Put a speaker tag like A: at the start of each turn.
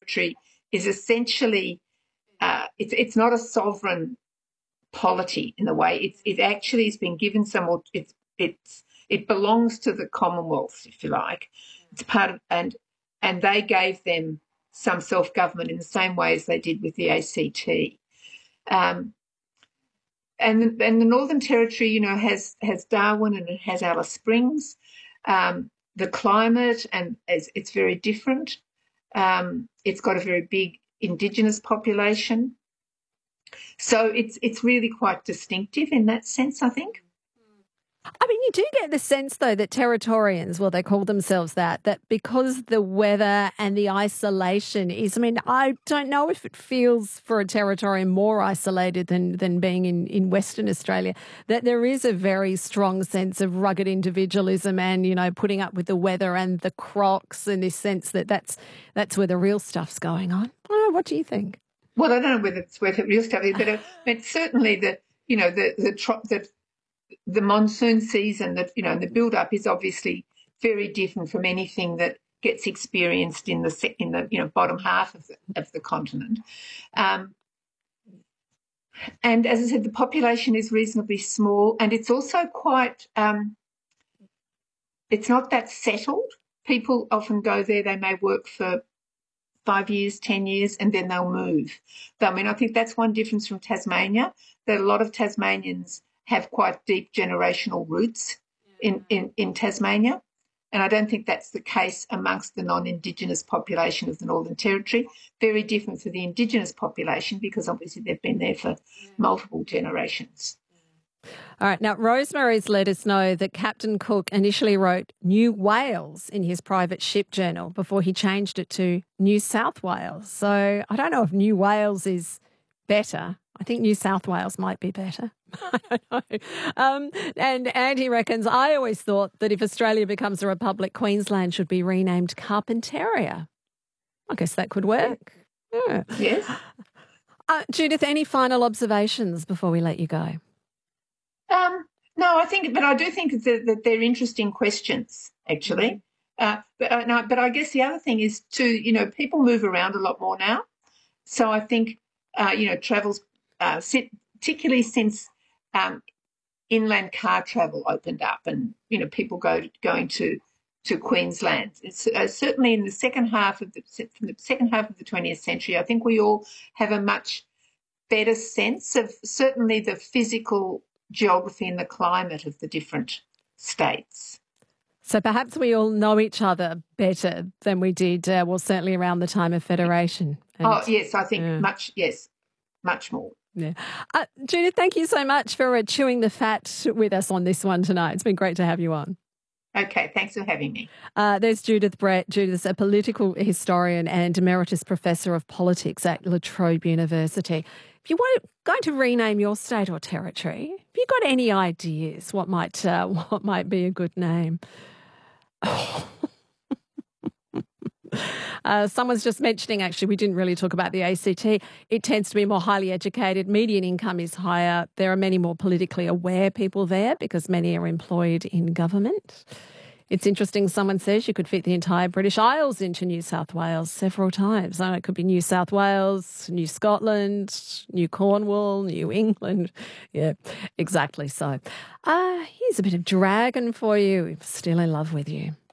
A: Territory is essentially it's not a sovereign polity in the way it actually has been given some. It belongs to the Commonwealth, if you like. It's part of and they gave them some self-government in the same way as they did with the ACT. And the Northern Territory, you know, has Darwin and it has Alice Springs. The climate and it's very different. It's got a very big Indigenous population, so it's really quite distinctive in that sense, I think.
B: I mean, you do get the sense, though, that Territorians, well, they call themselves that because the weather and the isolation is, I mean, I don't know if it feels for a Territorian more isolated than being in Western Australia, that there is a very strong sense of rugged individualism and, you know, putting up with the weather and the crocs and this sense that that's where the real stuff's going on. Oh, what do you think?
A: Well, I don't know whether it's where the real stuff is, but certainly the monsoon season, that, you know, the build-up is obviously very different from anything that gets experienced in the you know, bottom half of the continent. And as I said, the population is reasonably small, and it's also quite. It's not that settled. People often go there. They may work for 5 years, 10 years, and then they'll move. I mean, I think that's one difference from Tasmania, that a lot of Tasmanians have quite deep generational roots in Tasmania. And I don't think that's the case amongst the non-Indigenous population of the Northern Territory. Very different for the Indigenous population because obviously they've been there for multiple generations.
B: All right. Now, Rosemary's let us know that Captain Cook initially wrote New Wales in his private ship journal before he changed it to New South Wales. So I don't know if New Wales is better. I think New South Wales might be better. I don't know. And Andy reckons, I always thought that if Australia becomes a republic, Queensland should be renamed Carpentaria. I guess that could work. Yeah.
A: Yes.
B: Judith, any final observations before we let you go?
A: No, but I do think that they're interesting questions, actually. But I guess the other thing is too, you know, people move around a lot more now. So I think, you know, travels, particularly since inland car travel opened up, and, you know, people going to Queensland. It's certainly in the second half of the 20th century. I think we all have a much better sense of certainly the physical geography and the climate of the different states.
B: So perhaps we all know each other better than we did, well, certainly around the time of Federation.
A: Yes, I think much more.
B: Yeah. Judith, thank you so much for chewing the fat with us on this one tonight. It's been great to have you on.
A: Okay, thanks for having me.
B: There's Judith Brett. Judith's a political historian and emeritus professor of politics at La Trobe University. If you were going to rename your state or territory, have you got any ideas what might be a good name? Someone's just mentioning, actually, we didn't really talk about the ACT. It tends to be more highly educated. Median income is higher. There are many more politically aware people there because many are employed in government. It's interesting, someone says you could fit the entire British Isles into New South Wales several times. It could be New South Wales, New Scotland, New Cornwall, New England. Yeah, exactly so. Here's a bit of Dragon for you. Still in Love with You.